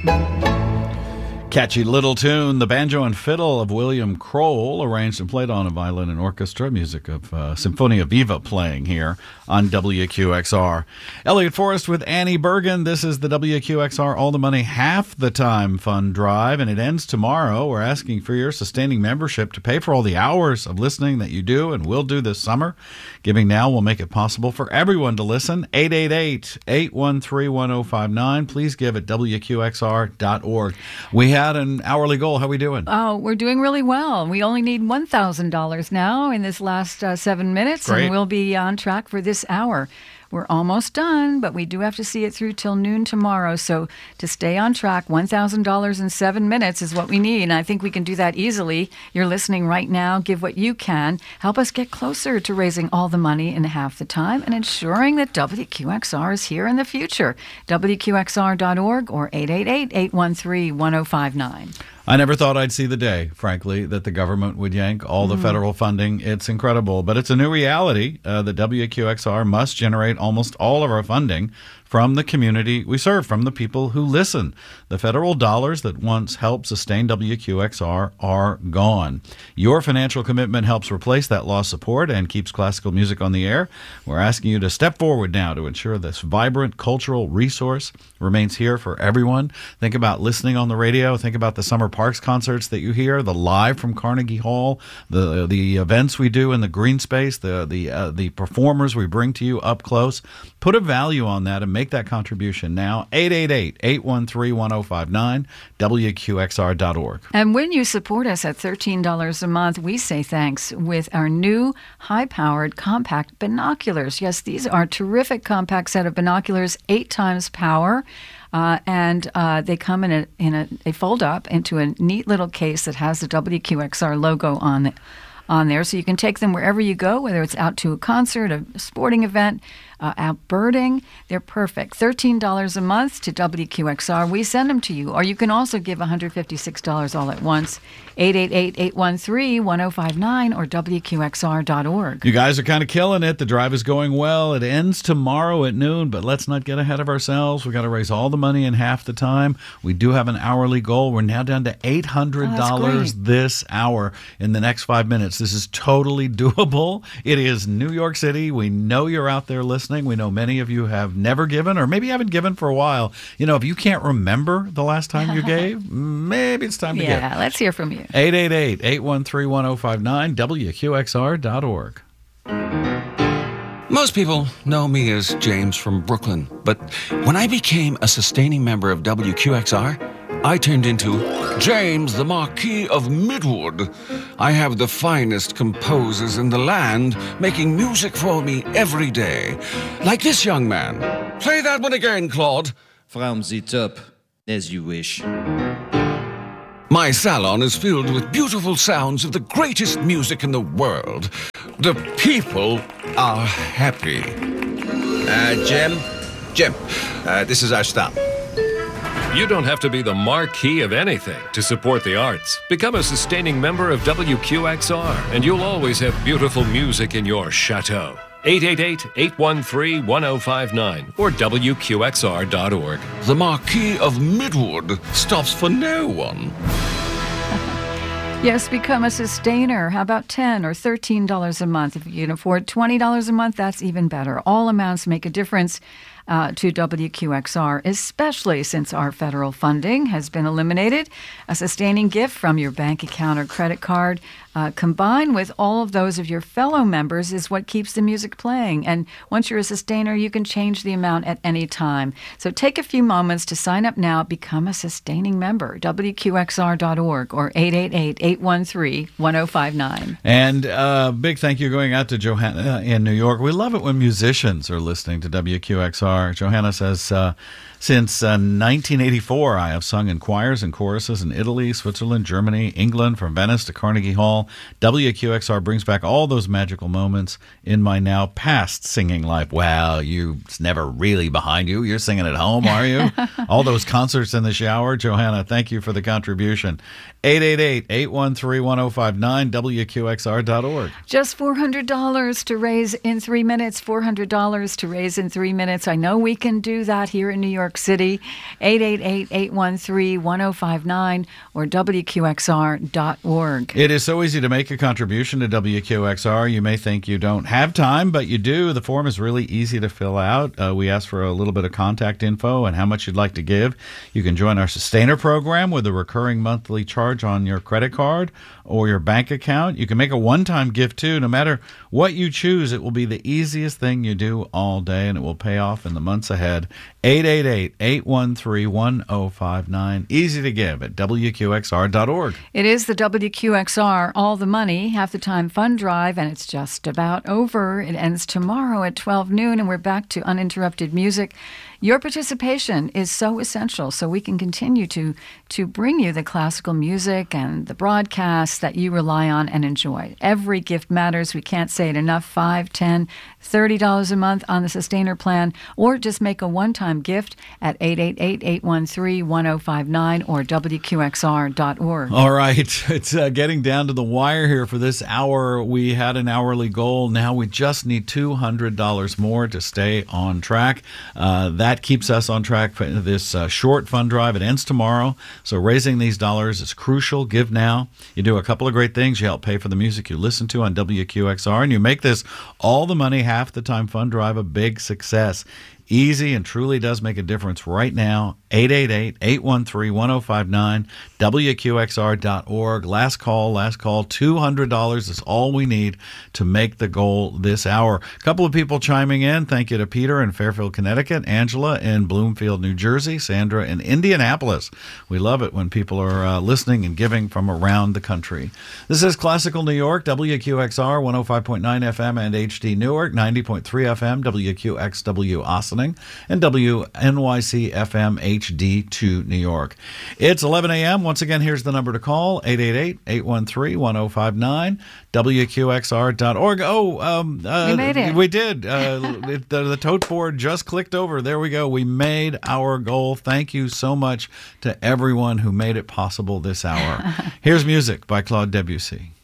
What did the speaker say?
Catchy little tune, the banjo and fiddle of William Kroll, arranged and played on a violin and orchestra, music of Symphonia Viva playing here on WQXR. Elliot Forrest with Annie Bergen. This is the WQXR All the Money Half the Time Fund Drive, and it ends tomorrow. We're asking for your sustaining membership to pay for all the hours of listening that you do and will do this summer. Giving now will make it possible for everyone to listen. 888-813-1059. Please give at WQXR.org. We had an hourly goal. How are we doing? Oh, we're doing really well. We only need $1,000 now in this last 7 minutes, Great. And we'll be on track for this hour. We're almost done, but we do have to see it through till noon tomorrow. So to stay on track, $1,000 in 7 minutes is what we need. And I think we can do that easily. You're listening right now. Give what you can. Help us get closer to raising all the money in half the time and ensuring that WQXR is here in the future. WQXR.org or 888-813-1059. I never thought I'd see the day, frankly, that the government would yank all the federal funding. It's incredible, but it's a new reality. The WQXR must generate almost all of our funding from the community we serve, from the people who listen. The federal dollars that once helped sustain WQXR are gone. Your financial commitment helps replace that lost support and keeps classical music on the air. We're asking you to step forward now to ensure this vibrant cultural resource remains here for everyone. Think about listening on the radio. Think about the Summer Parks concerts that you hear, the live from Carnegie Hall, the events we do in the green space, the performers we bring to you up close. Put a value on that and make that contribution now. 888-813-1059, WQXR.org. And when you support us at $13 a month, we say thanks with our new high-powered compact binoculars. Yes, these are terrific compact set of binoculars, 8 times power. And they come they fold up into a neat little case that has the WQXR logo on there. So you can take them wherever you go, whether it's out to a concert, a sporting event, out birding. They're perfect. $13 a month to WQXR. We send them to you. Or you can also give $156 all at once. 888-813-1059 or WQXR.org. You guys are kind of killing it. The drive is going well. It ends tomorrow at noon, but let's not get ahead of ourselves. We've got to raise all the money in half the time. We do have an hourly goal. We're now down to $800 this hour in the next 5 minutes. This is totally doable. It is New York City. We know you're out there listening. We know many of you have never given or maybe haven't given for a while. You know, if you can't remember the last time you gave, maybe it's time to give. Yeah, let's hear from you. 888-813-1059, WQXR.org. Most people know me as James from Brooklyn, but when I became a sustaining member of WQXR, I turned into James the Marquis of Midwood. I have the finest composers in the land making music for me every day. Like this young man. Play that one again, Claude. From the top, as you wish. My salon is filled with beautiful sounds of the greatest music in the world. The people are happy. Jim, this is our stop. You don't have to be the marquee of anything to support the arts. Become a sustaining member of WQXR, and you'll always have beautiful music in your chateau. 888-813-1059 or WQXR.org. The Marquis of Midwood stops for no one. Yes, become a sustainer. How about $10 or $13 a month? If you can afford $20 a month, that's even better. All amounts make a difference to WQXR, especially since our federal funding has been eliminated. A sustaining gift from your bank account or credit card combined with all of those of your fellow members is what keeps the music playing. And once you're a sustainer, you can change the amount at any time. So take a few moments to sign up now. Become a sustaining member. WQXR.org or 888-813-1059. And big thank you going out to Johanna in New York. We love it when musicians are listening to WQXR. Johanna says, since 1984, I have sung in choirs and choruses in Italy, Switzerland, Germany, England, from Venice to Carnegie Hall. WQXR brings back all those magical moments in my now past singing life. Well, it's never really behind you. You're singing at home, are you? All those concerts in the shower. Johanna, thank you for the contribution. 888-813-1059, WQXR.org. Just $400 to raise in 3 minutes. $400 to raise in 3 minutes. I know know we can do that here in New York City. 888-813-1059 or WQXR.org. It is so easy to make a contribution to WQXR. You may think you don't have time, but you do. The form is really easy to fill out. We ask for a little bit of contact info and how much you'd like to give. You can join our Sustainer program with a recurring monthly charge on your credit card or your bank account. You can make a one-time gift, too. No matter what you choose, it will be the easiest thing you do all day, and it will pay off in the months ahead. 888-813-1059. Easy to give at WQXR.org. It is the WQXR All the Money, Half the Time Fund Drive, and it's just about over. It ends tomorrow at 12 noon, and we're back to uninterrupted music. Your participation is so essential so we can continue to bring you the classical music and the broadcasts that you rely on and enjoy. Every gift matters. We can't say it enough. $5, $10, $30 a month on the Sustainer plan, or just make a one-time gift at 888-813-1059 or WQXR.org. All right. It's getting down to the wire here for this hour. We had an hourly goal. Now we just need $200 more to stay on track. That keeps us on track for this short fund drive. It ends tomorrow, so raising these dollars is crucial. Give now. You do a couple of great things. You help pay for the music you listen to on WQXR, and you make this All the Money, Half the Time fund drive a big success. Easy and truly does make a difference right now. 888-813-1059, WQXR.org. Last call. $200 is all we need to make the goal this hour. A couple of people chiming in. Thank you to Peter in Fairfield, Connecticut, Angela in Bloomfield, New Jersey, Sandra in Indianapolis. We love it when people are listening and giving from around the country. This is Classical New York, WQXR, 105.9 FM and HD Newark, 90.3 FM, WQXW Austin, and WNYC FM HD2 New York. It's 11 a.m. Once again, here's the number to call, 888-813-1059, WQXR.org. We made it. We did. The tote board just clicked over. There we go. We made our goal. Thank you so much to everyone who made it possible this hour. Here's music by Claude Debussy.